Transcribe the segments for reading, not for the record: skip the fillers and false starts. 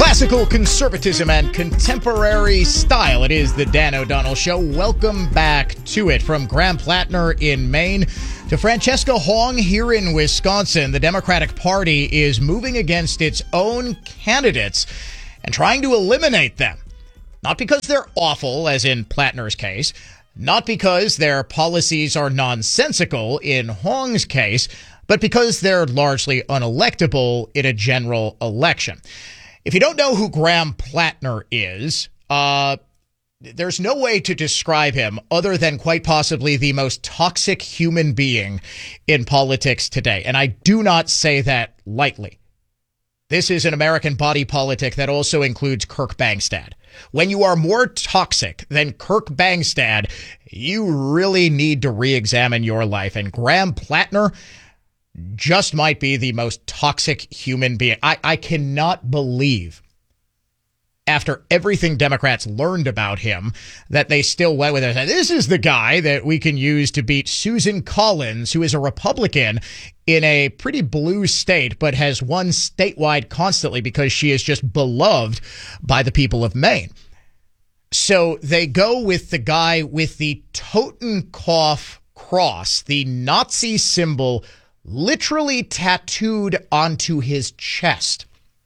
Classical conservatism and contemporary style. It is the Dan O'Donnell Show. Welcome back to it. From Graham Plattner in Maine to Francesca Hong here in Wisconsin, the Democratic Party is moving against its own candidates and trying to eliminate them. Not because they're awful, as in Plattner's case, not because their policies are nonsensical in Hong's case, but because they're largely unelectable in a general election. If you don't know who Graham Plattner is, there's no way to describe him other than quite possibly the most toxic human being in politics today. And I do not say that lightly. This is an American body politic that also includes Kirk Bangstad. When you are more toxic than Kirk Bangstad, you really need to re-examine your life. And Graham Plattner just might be the most toxic human being. I cannot believe, after everything Democrats learned about him, that they still went with it. This is the guy that we can use to beat Susan Collins, who is a Republican in a pretty blue state, but has won statewide constantly because she is just beloved by the people of Maine. So they go with the guy with the Totenkopf cross, the Nazi symbol, literally tattooed onto his chest.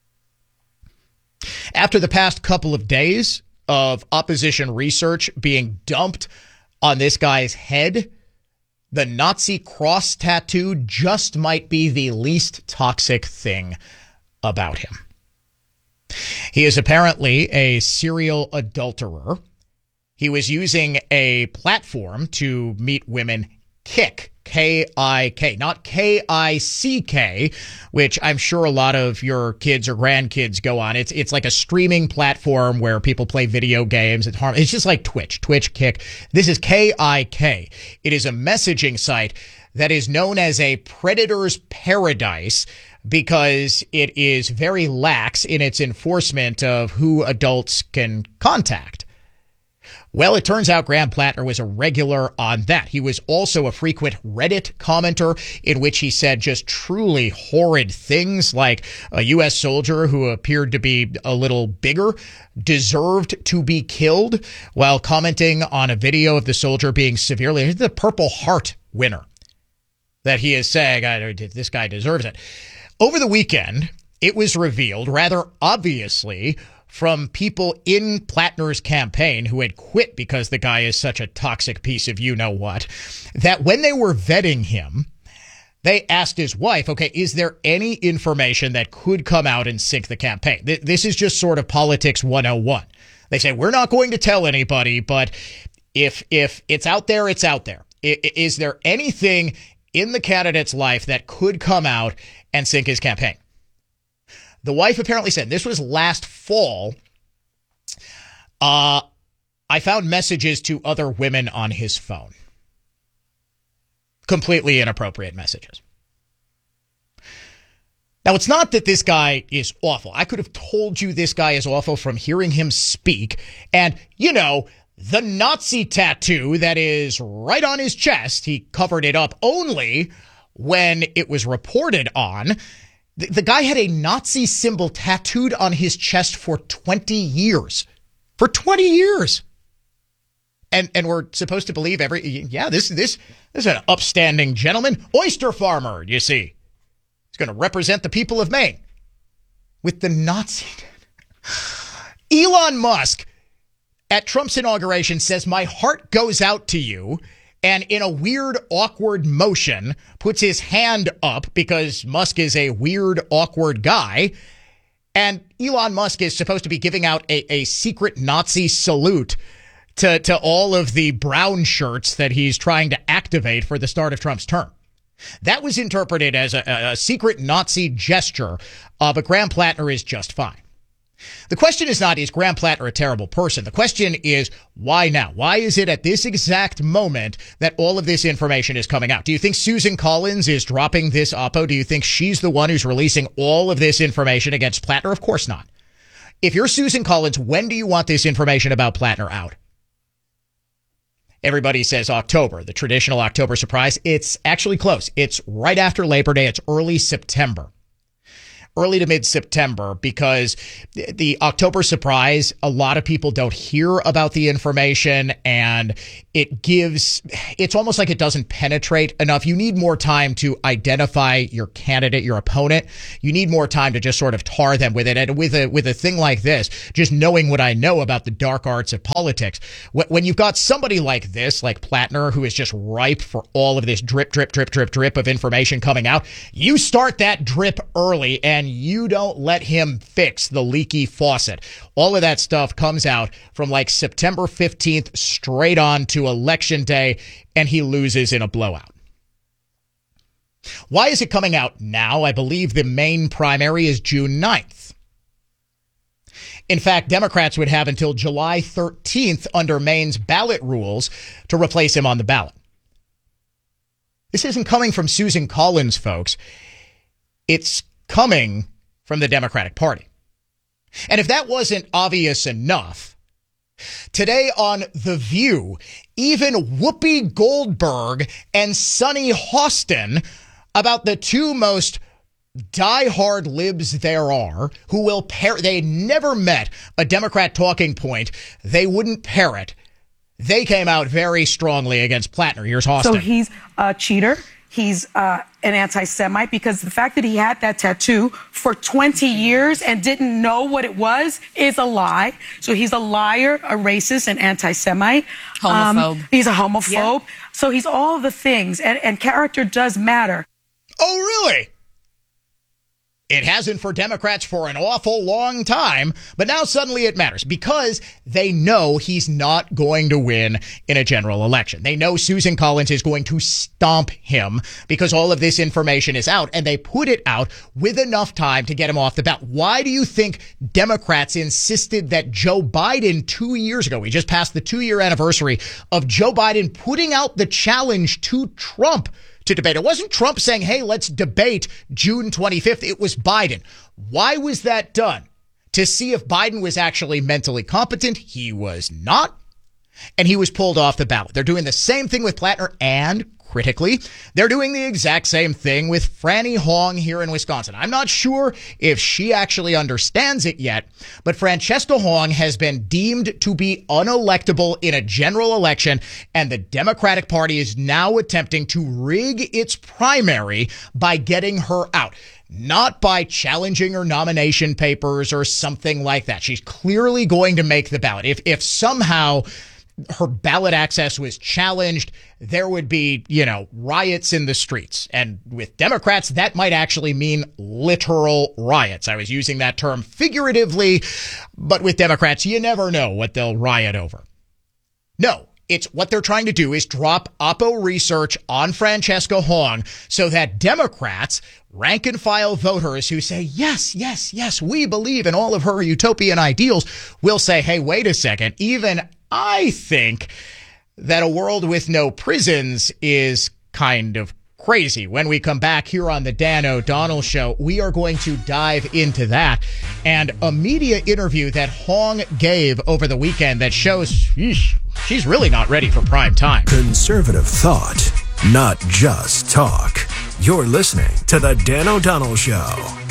After the past couple of days of opposition research being dumped on this guy's head, the Nazi cross tattoo just might be the least toxic thing about him. He is apparently a serial adulterer. He was using a platform to meet women Kik, K-I-K, not K-I-C-K, which I'm sure a lot of your kids or grandkids go on. It's like a streaming platform where people play video games. It's just like Twitch, Kik. This is K-I-K. It is a messaging site that is known as a predator's paradise because it is very lax in its enforcement of who adults can contact. Well, it turns out Graham Plattner was a regular on that. He was also a frequent Reddit commenter in which he said just truly horrid things like a U.S. soldier who appeared to be a little bigger deserved to be killed, while commenting on a video of the soldier being severely, the Purple Heart winner, that he is saying, this guy deserves it. Over the weekend, it was revealed rather obviously from people in Plattner's campaign who had quit because the guy is such a toxic piece of you-know-what, that when they were vetting him, they asked his wife, okay, is there any information that could come out and sink the campaign? This is just sort of politics 101. They say, we're not going to tell anybody, but if it's out there, it's out there. Is there anything in the candidate's life that could come out and sink his campaign? The wife apparently said, this was last fall, I found messages to other women on his phone. Completely inappropriate messages. Now, it's not that this guy is awful. I could have told you this guy is awful from hearing him speak. And, you know, the Nazi tattoo that is right on his chest, he covered it up only when it was reported on. The guy had a Nazi symbol tattooed on his chest for 20 years. For 20 years. And we're supposed to believe this is an upstanding gentleman. Oyster farmer, you see. He's going to represent the people of Maine. With the Nazi. Elon Musk, at Trump's inauguration, says, my heart goes out to you. And in a weird, awkward motion, puts his hand up because Musk is a weird, awkward guy. And Elon Musk is supposed to be giving out a secret Nazi salute to all of the brown shirts that he's trying to activate for the start of Trump's term. That was interpreted as a secret Nazi gesture, but Graham Plattner is just fine. The question is not, is Graham Plattner a terrible person? The question is, why now? Why is it at this exact moment that all of this information is coming out? Do you think Susan Collins is dropping this oppo? Do you think she's the one who's releasing all of this information against Plattner? Of course not. If you're Susan Collins, when do you want this information about Plattner out? Everybody says October, the traditional October surprise. It's actually close. It's right after Labor Day. It's early September. early to mid-September, because the October surprise, a lot of people don't hear about the information, and it's almost like it doesn't penetrate enough. You need more time to identify your candidate, your opponent. You need more time to just sort of tar them with it. And with a thing like this, just knowing what I know about the dark arts of politics, when you've got somebody like this, like Plattner, who is just ripe for all of this drip of information coming out, you start that drip early and you don't let him fix the leaky faucet. All of that stuff comes out from like September 15th straight on to Election Day, and he loses in a blowout. Why is it coming out now? I believe the main primary is June 9th. In fact, Democrats would have until July 13th under Maine's ballot rules to replace him on the ballot. This isn't coming from Susan Collins, folks. It's coming from the Democratic Party. And if that wasn't obvious enough, today on The View, even Whoopi Goldberg and Sunny Hostin, about the two most diehard libs there are, who will they never met a Democrat talking point they wouldn't parrot. They came out very strongly against Plattner. Here's Hostin. So he's a cheater. He's an anti-Semite, because the fact that he had that tattoo for 20 years and didn't know what it was is a lie. So he's a liar, a racist, an anti-Semite. Homophobe. He's a homophobe. Yeah. So he's all the things, and character does matter. Oh, really? It hasn't for Democrats for an awful long time, but now suddenly it matters because they know he's not going to win in a general election. They know Susan Collins is going to stomp him because all of this information is out, and they put it out with enough time to get him off the ballot. Why do you think Democrats insisted that Joe Biden 2 years ago, we just passed the 2-year anniversary of Joe Biden putting out the challenge to Trump to debate? It wasn't Trump saying, hey, let's debate June 25th. It was Biden. Why was that done? To see if Biden was actually mentally competent. He was not. And he was pulled off the ballot. They're doing the same thing with Plattner, and critically, they're doing the exact same thing with Franny Hong here in Wisconsin. I'm not sure if she actually understands it yet, but Francesca Hong has been deemed to be unelectable in a general election, and the Democratic Party is now attempting to rig its primary by getting her out. Not by challenging her nomination papers or something like that. She's clearly going to make the ballot. If somehow her ballot access was challenged, there would be, riots in the streets. And with Democrats, that might actually mean literal riots. I was using that term figuratively, but with Democrats, you never know what they'll riot over. No, it's what they're trying to do is drop Oppo research on Francesca Hong so that Democrats, rank and file voters who say, yes, we believe in all of her utopian ideals, will say, hey, wait a second, even I think that a world with no prisons is kind of crazy. When we come back here on the Dan O'Donnell Show, we are going to dive into that and a media interview that Hong gave over the weekend that shows she's really not ready for prime time. Conservative thought, not just talk. You're listening to the Dan O'Donnell Show.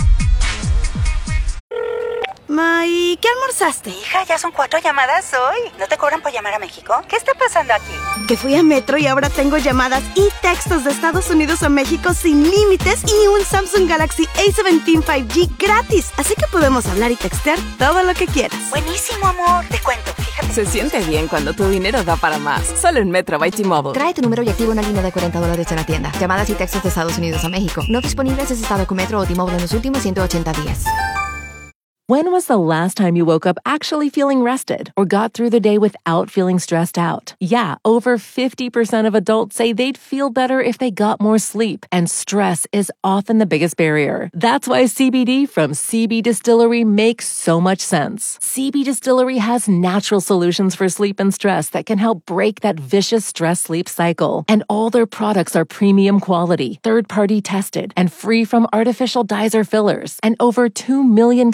Ma, ¿y qué almorzaste? Hija, ya son 4 llamadas hoy. ¿No te cobran por llamar a México? ¿Qué está pasando aquí? Que fui a Metro y ahora tengo llamadas y textos de Estados Unidos a México sin límites y un Samsung Galaxy A17 5G gratis. Así que podemos hablar y textear todo lo que quieras. Buenísimo, amor. Te cuento, fíjate. Se siente bien cuando tu dinero da para más. Solo en Metro by T-Mobile. Trae tu número y activa una línea de $40 en la tienda. Llamadas y textos de Estados Unidos a México. No disponibles si has estado con Metro o T-Mobile en los últimos 180 días. When was the last time you woke up actually feeling rested or got through the day without feeling stressed out? Yeah, over 50% of adults say they'd feel better if they got more sleep, and stress is often the biggest barrier. That's why CBD from CB Distillery makes so much sense. CB Distillery has natural solutions for sleep and stress that can help break that vicious stress-sleep cycle. And all their products are premium quality, third-party tested, and free from artificial dyes or fillers. And over 2 million customers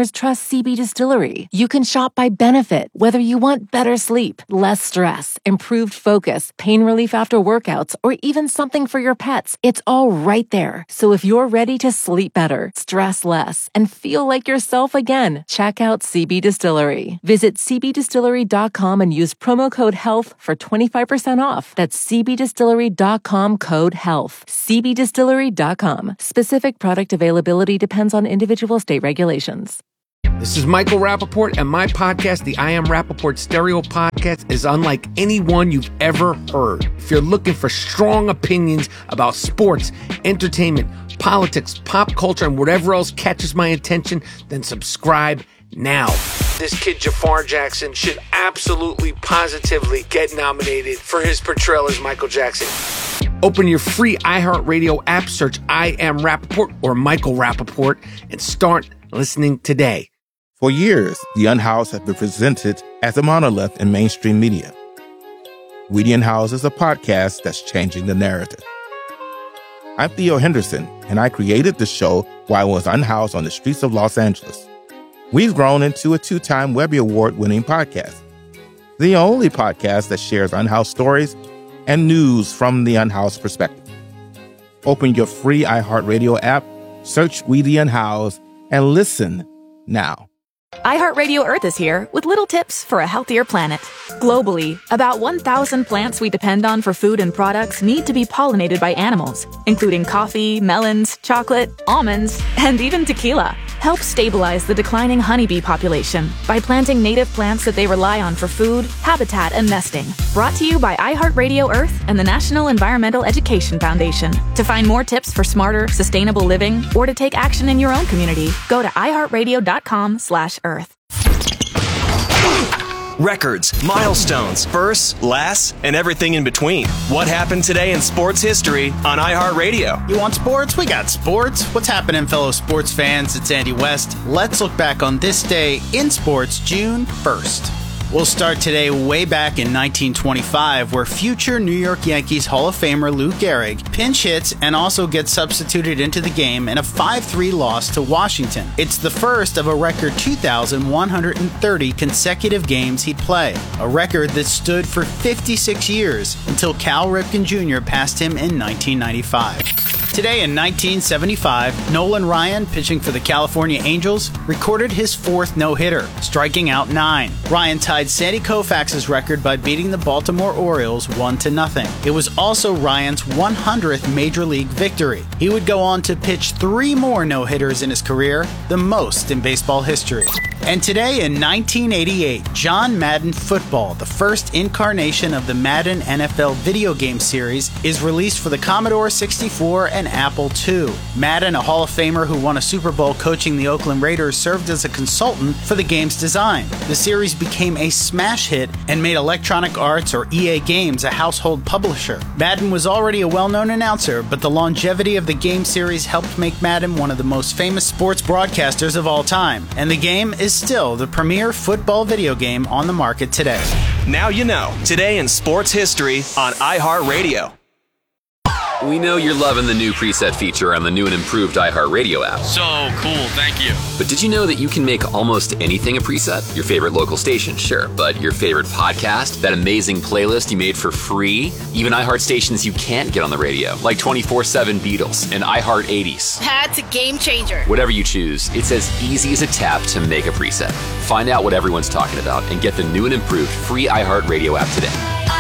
customers trust CB Distillery. You can shop by benefit, whether you want better sleep, less stress, improved focus, pain relief after workouts, or even something for your pets. It's all right there. So if you're ready to sleep better, stress less, and feel like yourself again, check out CB Distillery. Visit cbdistillery.com and use promo code HEALTH for 25% off. That's cbdistillery.com, code HEALTH. cbdistillery.com. Specific product availability depends on individual state regulations. This is Michael Rappaport, and my podcast, the I Am Rappaport Stereo Podcast, is unlike any one you've ever heard. If you're looking for strong opinions about sports, entertainment, politics, pop culture, and whatever else catches my attention, then subscribe now. This kid Jafar Jackson should absolutely, positively get nominated for his portrayal as Michael Jackson. Open your free iHeartRadio app, search I Am Rappaport or Michael Rappaport, and start listening today. For years, The Unhoused has been presented as a monolith in mainstream media. We The Unhoused is a podcast that's changing the narrative. I'm Theo Henderson, and I created the show while I was unhoused on the streets of Los Angeles. We've grown into a 2-time Webby Award-winning podcast, the only podcast that shares unhoused stories and news from the unhoused perspective. Open your free iHeartRadio app, search We The Unhoused, and listen now. iHeartRadio Earth is here with little tips for a healthier planet. Globally, about 1,000 plants we depend on for food and products need to be pollinated by animals, including coffee, melons, chocolate, almonds, and even tequila. Help stabilize the declining honeybee population by planting native plants that they rely on for food, habitat, and nesting. Brought to you by iHeartRadio Earth and the National Environmental Education Foundation. To find more tips for smarter, sustainable living, or to take action in your own community, go to iHeartRadio.com/Earth. Records, milestones, firsts, lasts, and everything in between. What happened today in sports history on iHeartRadio? You want sports? We got sports. What's happening, fellow sports fans? It's Andy West. Let's look back on this day in sports, June 1st. We'll start today way back in 1925, where future New York Yankees Hall of Famer Lou Gehrig pinch hits and also gets substituted into the game in a 5-3 loss to Washington. It's the first of a record 2,130 consecutive games he'd play, a record that stood for 56 years until Cal Ripken Jr. passed him in 1995. Today in 1975, Nolan Ryan, pitching for the California Angels, recorded his 4th no-hitter, striking out 9. Ryan tied Sandy Koufax's record by beating the Baltimore Orioles 1-0. It was also Ryan's 100th Major League victory. He would go on to pitch 3 more no-hitters in his career, the most in baseball history. And today in 1988, John Madden Football, the first incarnation of the Madden NFL video game series, is released for the Commodore 64 and Apple II. Madden, a Hall of Famer who won a Super Bowl coaching the Oakland Raiders, served as a consultant for the game's design. The series became a smash hit and made Electronic Arts, or EA Games, a household publisher. Madden was already a well-known announcer, but the longevity of the game series helped make Madden one of the most famous sports broadcasters of all time. And the game is still the premier football video game on the market today. Now you know. Today in sports history on iHeartRadio. We know you're loving the new preset feature on the new and improved iHeartRadio app. So cool, thank you. But did you know that you can make almost anything a preset? Your favorite local station, sure, but your favorite podcast, that amazing playlist you made for free, even iHeart stations you can't get on the radio, like 24/7 Beatles and iHeart 80s. That's a game changer. Whatever you choose, it's as easy as a tap to make a preset. Find out what everyone's talking about and get the new and improved free iHeartRadio app today.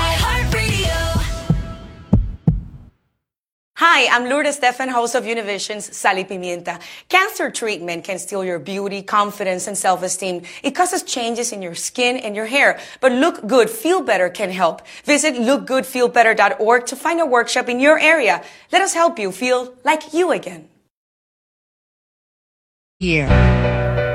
Hi, I'm Lourdes Stefan, host of Univision's Sal y Pimienta. Cancer treatment can steal your beauty, confidence, and self-esteem. It causes changes in your skin and your hair. But Look Good, Feel Better can help. Visit lookgoodfeelbetter.org to find a workshop in your area. Let us help you feel like you again. Here.